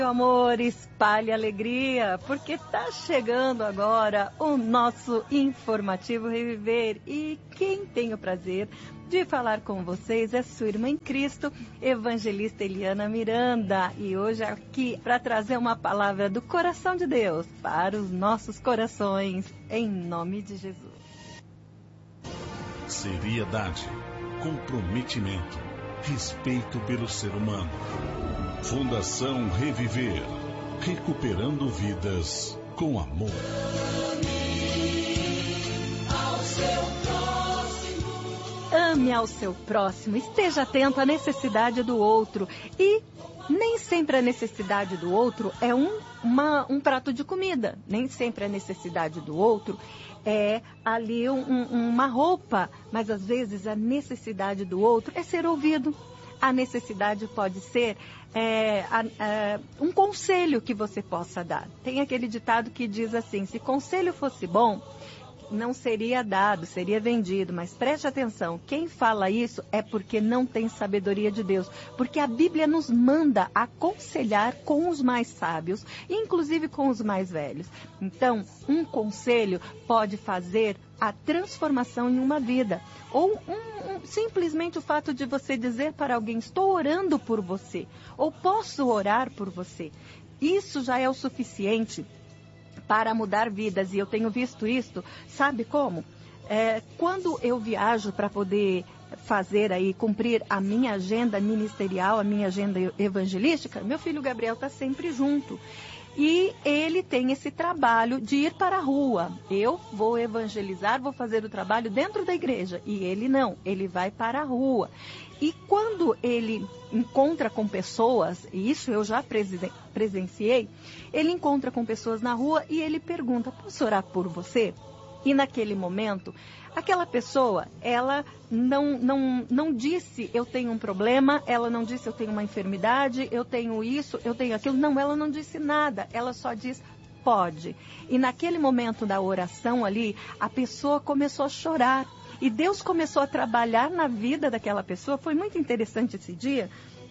Meu amor, espalhe alegria, porque está chegando agora o nosso informativo Reviver. E quem tem o prazer de falar com vocês é sua irmã em Cristo, evangelista Eliana Miranda. E hoje aqui para trazer uma palavra do coração de Deus para os nossos corações, em nome de Jesus. Seriedade, comprometimento, respeito pelo ser humano. Fundação Reviver, recuperando vidas com amor. Ame ao seu próximo, esteja atento à necessidade do outro. E nem sempre a necessidade do outro é um prato de comida. Nem sempre a necessidade do outro é ali uma roupa. Mas às vezes a necessidade do outro é ser ouvido. A necessidade pode ser um conselho que você possa dar. Tem aquele ditado que diz assim: se conselho fosse bom, não seria dado, seria vendido. Mas preste atenção, quem fala isso é porque não tem sabedoria de Deus. Porque a Bíblia nos manda aconselhar com os mais sábios, inclusive com os mais velhos. Então, um conselho pode fazer a transformação em uma vida. Ou simplesmente o fato de você dizer para alguém: estou orando por você, ou posso orar por você. Isso já é o suficiente para mudar vidas. E eu tenho visto isso, sabe como? Quando eu viajo para poder cumprir a minha agenda ministerial, a minha agenda evangelística, meu filho Gabriel está sempre junto. E ele tem esse trabalho de ir para a rua. Eu vou evangelizar, vou fazer o trabalho dentro da igreja. E ele não, ele vai para a rua. E quando ele encontra com pessoas, e isso eu já presenciei, ele encontra com pessoas na rua e ele pergunta: posso orar por você? E naquele momento, aquela pessoa, ela não disse eu tenho um problema, ela não disse eu tenho uma enfermidade, eu tenho isso, eu tenho aquilo. Não, ela não disse nada, ela só diz pode. E naquele momento da oração ali, a pessoa começou a chorar. E Deus começou a trabalhar na vida daquela pessoa. Foi muito interessante esse dia,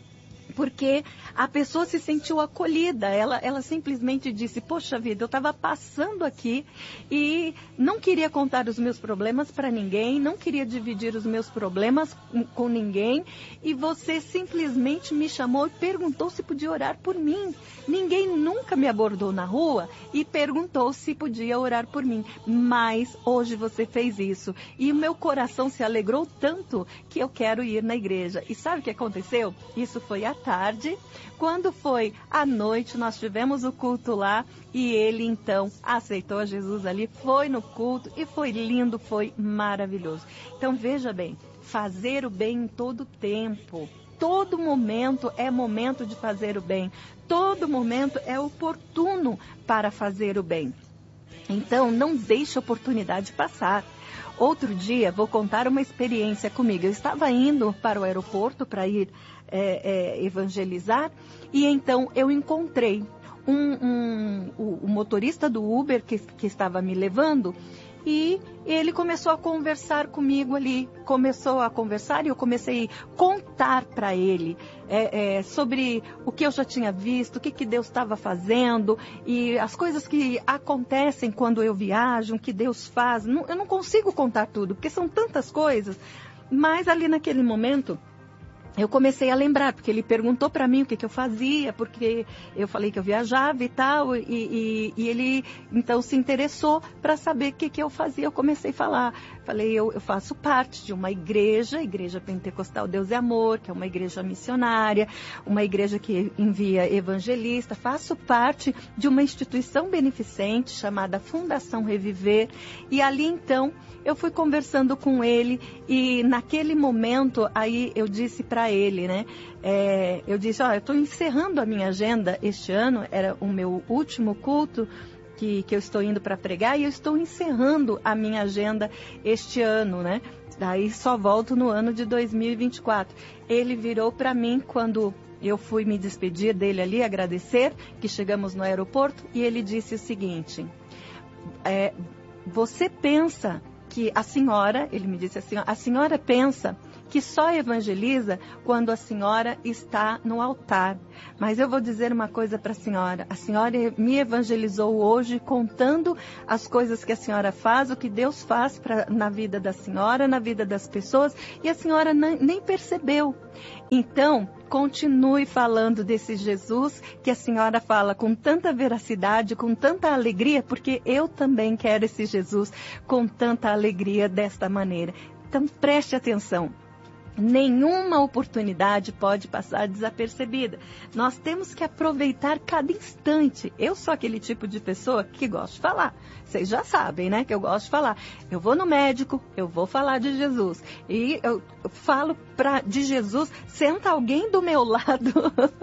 porque a pessoa se sentiu acolhida. Ela simplesmente disse: poxa vida, eu estava passando aqui e não queria contar os meus problemas para ninguém, não queria dividir os meus problemas com ninguém, e você simplesmente me chamou e perguntou se podia orar por mim. Ninguém nunca me abordou na rua e perguntou se podia orar por mim, mas hoje você fez isso e o meu coração se alegrou tanto que eu quero ir na igreja. E sabe o que aconteceu? Isso foi à tarde. Quando foi à noite, nós tivemos o culto lá e ele então aceitou Jesus ali, foi no culto e foi lindo, foi maravilhoso. Então veja bem, fazer o bem em todo tempo. Todo momento é momento de fazer o bem. Todo momento é oportuno para fazer o bem. Então, não deixe a oportunidade passar. Outro dia, vou contar uma experiência comigo. Eu estava indo para o aeroporto para ir evangelizar e então eu encontrei o motorista do Uber que estava me levando. E ele começou a conversar comigo ali, começou a conversar e eu comecei a contar para ele sobre o que eu já tinha visto, o que Deus estava fazendo e as coisas que acontecem quando eu viajo, o que Deus faz. Eu não consigo contar tudo, porque são tantas coisas, mas ali naquele momento eu comecei a lembrar, porque ele perguntou para mim o que eu fazia, porque eu falei que eu viajava e tal, e ele então se interessou para saber o que eu fazia. Eu comecei a falar, falei, eu faço parte de uma igreja, Igreja Pentecostal Deus é Amor, que é uma igreja missionária, uma igreja que envia evangelista, faço parte de uma instituição beneficente chamada Fundação Reviver, e ali então eu fui conversando com ele, e naquele momento aí eu disse para ele, né? Eu disse, eu estou encerrando a minha agenda este ano, era o meu último culto que eu estou indo para pregar, e eu estou encerrando a minha agenda este ano, né? Daí só volto no ano de 2024. Ele virou para mim quando eu fui me despedir dele ali, agradecer, que chegamos no aeroporto, e ele disse o seguinte: você pensa que a senhora, ele me disse assim, a senhora pensa que só evangeliza quando a senhora está no altar. Mas eu vou dizer uma coisa para a senhora me evangelizou hoje contando as coisas que a senhora faz, o que Deus faz na vida da senhora, na vida das pessoas, e a senhora nem percebeu. Então, continue falando desse Jesus que a senhora fala com tanta veracidade, com tanta alegria, porque eu também quero esse Jesus com tanta alegria desta maneira. Então, preste atenção. Nenhuma oportunidade pode passar desapercebida. Nós temos que aproveitar cada instante. Eu sou aquele tipo de pessoa que gosta de falar. Vocês já sabem, né? Que eu gosto de falar. Eu vou no médico, eu vou falar de Jesus. E eu falo de Jesus, senta alguém do meu lado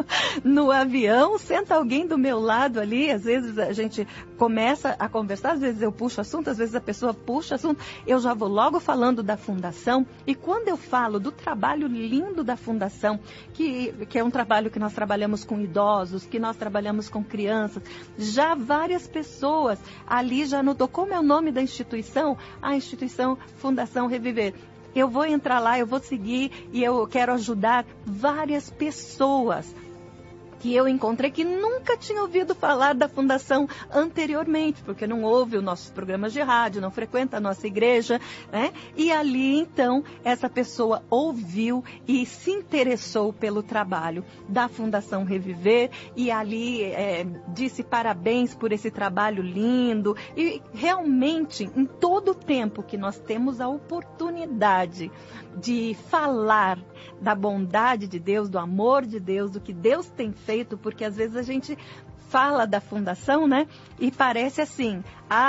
no avião, senta alguém do meu lado ali. Às vezes a gente começa a conversar, às vezes eu puxo assunto, às vezes a pessoa puxa assunto. Eu já vou logo falando da fundação. E quando eu falo do trabalho lindo da fundação, que é um trabalho que nós trabalhamos com idosos, que nós trabalhamos com crianças, já várias pessoas ali já notou como é o nome da instituição, a instituição Fundação Reviver. Eu vou entrar lá, eu vou seguir e eu quero ajudar várias pessoas que eu encontrei que nunca tinha ouvido falar da fundação anteriormente, porque não ouve os nossos programas de rádio, não frequenta a nossa igreja, né? E ali, então, essa pessoa ouviu e se interessou pelo trabalho da Fundação Reviver e ali disse parabéns por esse trabalho lindo. E realmente, em todo o tempo que nós temos a oportunidade de falar da bondade de Deus, do amor de Deus, do que Deus tem feito, porque às vezes a gente fala da fundação, né? E parece assim,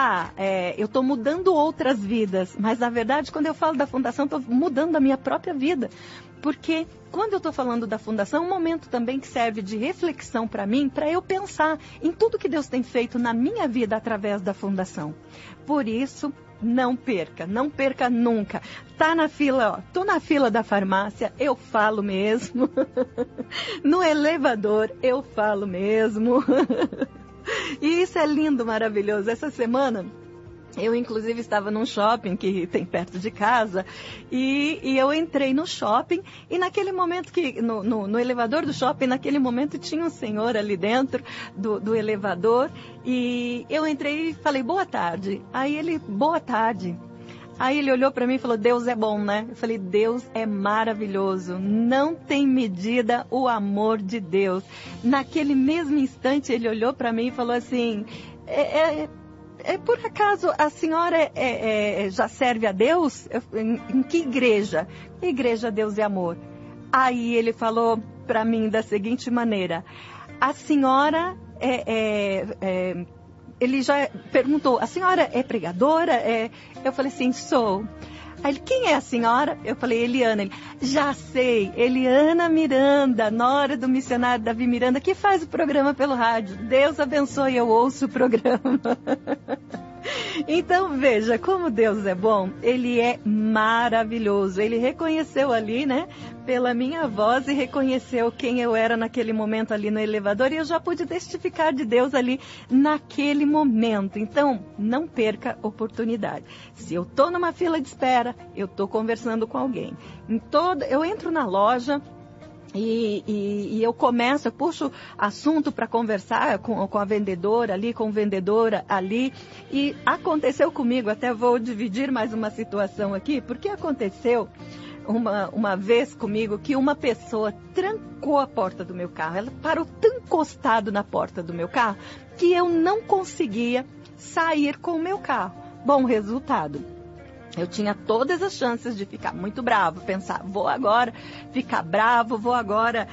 eu estou mudando outras vidas, mas na verdade quando eu falo da fundação, estou mudando a minha própria vida. Porque quando eu estou falando da fundação, é um momento também que serve de reflexão para mim, para eu pensar em tudo que Deus tem feito na minha vida através da fundação. Por isso, não perca nunca. Tá na fila, tô na fila da farmácia, eu falo mesmo. No elevador, eu falo mesmo. E isso é lindo, maravilhoso. Essa semana, eu inclusive estava num shopping que tem perto de casa e eu entrei no shopping e naquele momento no elevador do shopping, naquele momento tinha um senhor ali dentro do elevador e eu entrei e falei, boa tarde. Aí ele, boa tarde. Aí ele olhou para mim e falou, Deus é bom, né? Eu falei, Deus é maravilhoso. Não tem medida o amor de Deus. Naquele mesmo instante ele olhou para mim e falou assim, por acaso a senhora já serve a Deus? Em que igreja? Igreja Deus e Amor. Aí ele falou para mim da seguinte maneira, a senhora ele já perguntou, a senhora é pregadora? Eu falei assim, sou. Aí ele, quem é a senhora? Eu falei, Eliana. Ele, já sei, Eliana Miranda, nora do missionário Davi Miranda, que faz o programa pelo rádio. Deus abençoe, eu ouço o programa. Então veja, como Deus é bom, Ele é maravilhoso. Ele reconheceu ali, né, pela minha voz e reconheceu quem eu era naquele momento ali no elevador e eu já pude testificar de Deus ali naquele momento. Então, não perca oportunidade. Se eu estou numa fila de espera, eu estou conversando com alguém. Eu entro na loja, e eu puxo assunto para conversar com a vendedora ali, com o vendedor ali. E aconteceu comigo, até vou dividir mais uma situação aqui, porque aconteceu uma vez comigo que uma pessoa trancou a porta do meu carro. Ela parou tão encostado na porta do meu carro que eu não conseguia sair com o meu carro. Bom, resultado. Eu tinha todas as chances de ficar muito bravo, pensar, vou agora ficar bravo, vou agora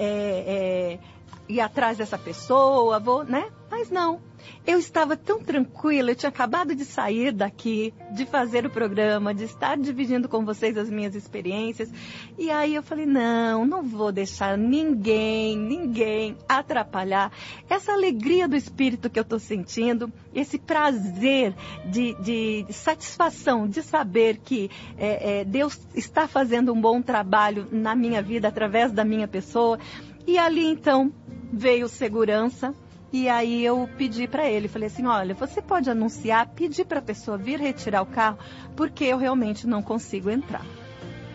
ir atrás dessa pessoa, né? Mas não. Eu estava tão tranquila, eu tinha acabado de sair daqui, de fazer o programa, de estar dividindo com vocês as minhas experiências. E aí eu falei, não vou deixar ninguém atrapalhar essa alegria do espírito que eu estou sentindo, esse prazer de satisfação, de saber que Deus está fazendo um bom trabalho na minha vida, através da minha pessoa. E ali então veio segurança. E aí eu pedi para ele, falei assim, olha, você pode anunciar, pedir para a pessoa vir retirar o carro, porque eu realmente não consigo entrar.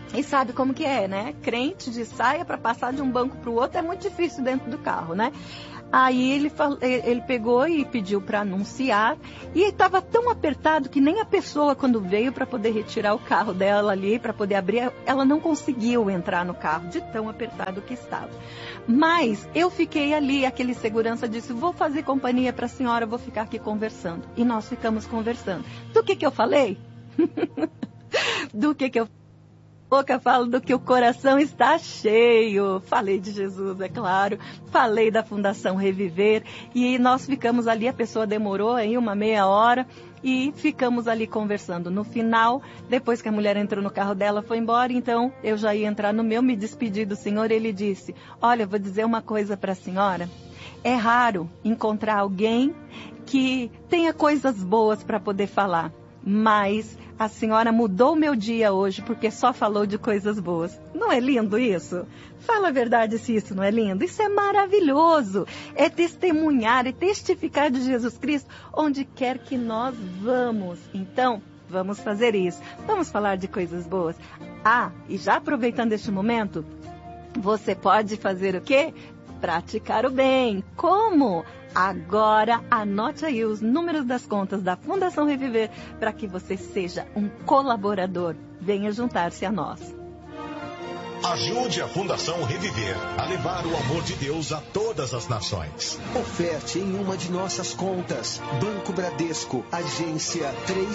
E sabe como que é, né? Crente de saia para passar de um banco para o outro é muito difícil dentro do carro, né? Aí ele pegou e pediu para anunciar, e estava tão apertado que nem a pessoa, quando veio para poder retirar o carro dela ali, para poder abrir, ela não conseguiu entrar no carro, de tão apertado que estava. Mas eu fiquei ali, aquele segurança disse, vou fazer companhia para a senhora, vou ficar aqui conversando. E nós ficamos conversando. Do que eu falei? Do que eu boca fala do que o coração está cheio. Falei de Jesus, é claro. Falei da Fundação Reviver. E nós ficamos ali, a pessoa demorou aí uma meia hora e ficamos ali conversando. No final, depois que a mulher entrou no carro dela, foi embora, então eu já ia entrar no meu, me despedi do senhor. Ele disse, olha, vou dizer uma coisa para a senhora. É raro encontrar alguém que tenha coisas boas para poder falar, mas a senhora mudou o meu dia hoje porque só falou de coisas boas. Não é lindo isso? Fala a verdade se isso não é lindo. Isso é maravilhoso. É testemunhar, é testificar de Jesus Cristo onde quer que nós vamos. Então, vamos fazer isso. Vamos falar de coisas boas. Ah, e já aproveitando este momento, você pode fazer o quê? Praticar o bem. Como? Agora, anote aí os números das contas da Fundação Reviver para que você seja um colaborador. Venha juntar-se a nós. Ajude a Fundação Reviver a levar o amor de Deus a todas as nações. Oferte em uma de nossas contas. Banco Bradesco, agência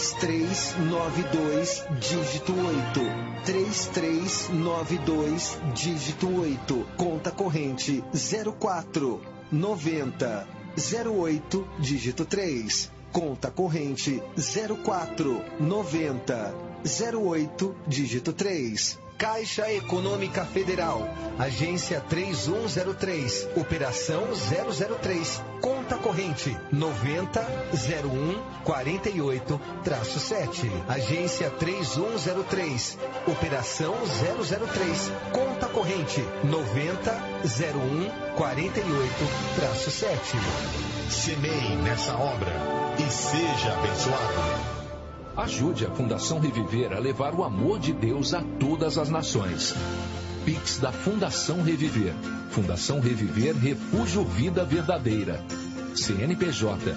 3392, dígito 8. 3392, dígito 8. Conta corrente 0490 08, dígito 3. Conta corrente 0490 08, dígito 3. Caixa Econômica Federal, agência 3103, operação 003, conta corrente 900148-7, agência 3103, operação 003, conta corrente 900148-7. Semeie nessa obra e seja abençoado. Ajude a Fundação Reviver a levar o amor de Deus a todas as nações. Pix da Fundação Reviver. Fundação Reviver Refúgio Vida Verdadeira. CNPJ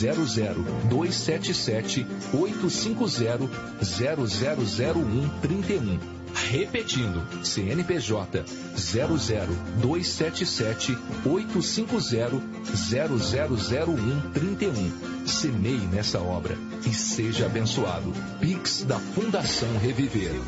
00277 850 000131. Repetindo, CNPJ 00277 850 000131. Semeie nessa obra e seja abençoado. Pix da Fundação Reviver.